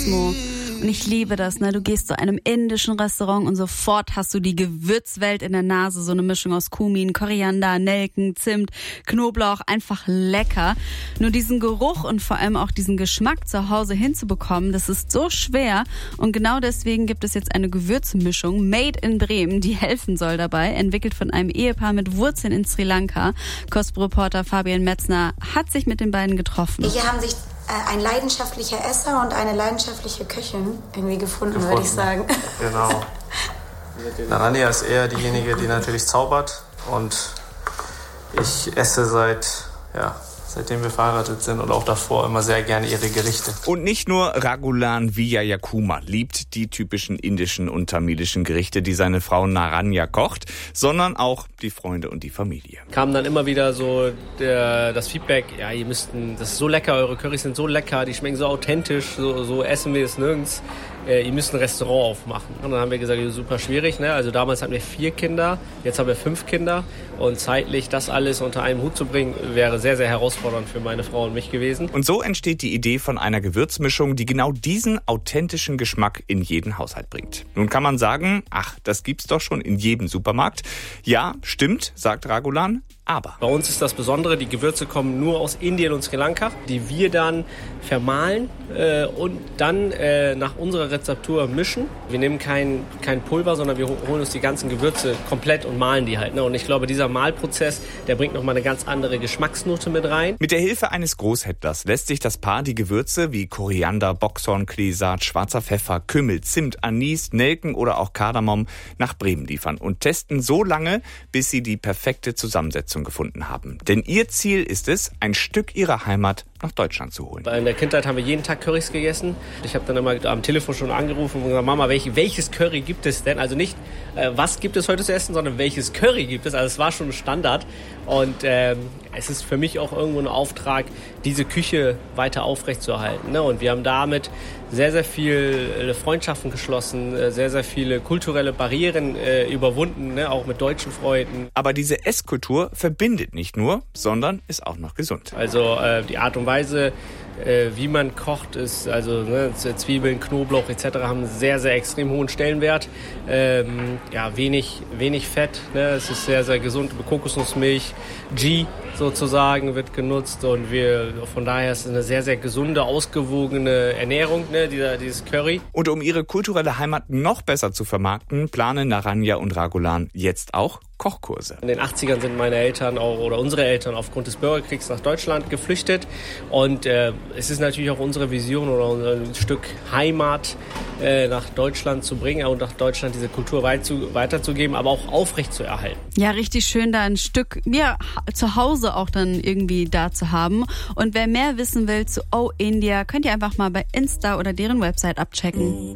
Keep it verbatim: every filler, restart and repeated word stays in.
Mo. Und ich liebe das, ne? Du gehst zu einem indischen Restaurant und sofort hast du die Gewürzwelt in der Nase. So eine Mischung aus Kumin, Koriander, Nelken, Zimt, Knoblauch. Einfach lecker. Nur diesen Geruch und vor allem auch diesen Geschmack zu Hause hinzubekommen, das ist so schwer. Und genau deswegen gibt es jetzt eine Gewürzmischung, made in Bremen, die helfen soll dabei. Entwickelt von einem Ehepaar mit Wurzeln in Sri Lanka. Cospo-Reporter Fabian Metzner hat sich mit den beiden getroffen. Hier haben sich ein leidenschaftlicher Esser und eine leidenschaftliche Köchin irgendwie gefunden, gefunden. würde ich sagen. Genau. Naranja ist eher diejenige, die natürlich zaubert. Und ich esse seit, ja, seitdem wir verheiratet sind und auch davor immer sehr gerne ihre Gerichte. Und nicht nur Raghulan Wijayakumar liebt die typischen indischen und tamilischen Gerichte, die seine Frau Naranja kocht, sondern auch die Freunde und die Familie. Kam dann immer wieder so der, das Feedback, ja, ihr müsst, das ist so lecker, eure Currys sind so lecker, die schmecken so authentisch, so, so essen wir es nirgends. Äh, ihr müsst ein Restaurant aufmachen. Und dann haben wir gesagt, super schwierig, ne? Also damals hatten wir vier Kinder, jetzt haben wir fünf Kinder. Und zeitlich das alles unter einen Hut zu bringen, wäre sehr, sehr herausfordernd für meine Frau und mich gewesen. Und so entsteht die Idee von einer Gewürzmischung, die genau diesen authentischen Geschmack in jeden Haushalt bringt. Nun kann man sagen, ach, das gibt's doch schon in jedem Supermarkt. Ja, stimmt, sagt Raghulan. Aber bei uns ist das Besondere, die Gewürze kommen nur aus Indien und Sri Lanka, die wir dann vermahlen äh, und dann äh, nach unserer Rezeptur mischen. Wir nehmen kein, kein Pulver, sondern wir holen uns die ganzen Gewürze komplett und mahlen die halt. Ne? Und ich glaube, dieser Mahlprozess, der bringt nochmal eine ganz andere Geschmacksnote mit rein. Mit der Hilfe eines Großhändlers lässt sich das Paar die Gewürze wie Koriander, Boxhorn, Kleesaat, schwarzer Pfeffer, Kümmel, Zimt, Anis, Nelken oder auch Kardamom nach Bremen liefern und testen so lange, bis sie die perfekte Zusammensetzung gefunden haben. Denn ihr Ziel ist es, ein Stück ihrer Heimat nach Deutschland zu holen. In der Kindheit haben wir jeden Tag Currys gegessen. Ich habe dann immer am Telefon schon angerufen und gesagt, Mama, welch, welches Curry gibt es denn? Also nicht, äh, was gibt es heute zu essen, sondern welches Curry gibt es? Also es war schon ein Standard. Und ähm, es ist für mich auch irgendwo ein Auftrag, diese Küche weiter aufrechtzuerhalten. Ne? Und wir haben damit sehr, sehr viele Freundschaften geschlossen, sehr, sehr viele kulturelle Barrieren äh, überwunden, ne? Auch mit deutschen Freunden. Aber diese Esskultur verbindet nicht nur, sondern ist auch noch gesund. Also äh, die Art und Weise, äh, wie man kocht, ist, also ne, Zwiebeln, Knoblauch et cetera haben einen sehr, sehr extrem hohen Stellenwert. Ähm, ja, wenig, wenig Fett, ne? Es ist sehr, sehr gesund. Kokosnussmilch, Ghee sozusagen wird genutzt und wir, von daher ist es eine sehr, sehr gesunde, ausgewogene Ernährung, ne, dieser, dieses Curry. Und um ihre kulturelle Heimat noch besser zu vermarkten, planen Naranja und Raghulan jetzt auch Kochkurse. In den achtzigern sind meine Eltern auch, oder unsere Eltern aufgrund des Bürgerkriegs nach Deutschland geflüchtet und äh, es ist natürlich auch unsere Vision oder unser Stück Heimat äh, nach Deutschland zu bringen und nach Deutschland diese Kultur weit zu, weiterzugeben, aber auch aufrecht zu erhalten. Ja, richtig schön, da ein Stück ja, zu Hause auch dann irgendwie da zu haben. Und wer mehr wissen will zu Oh India, könnt ihr einfach mal bei Insta oder deren Website abchecken.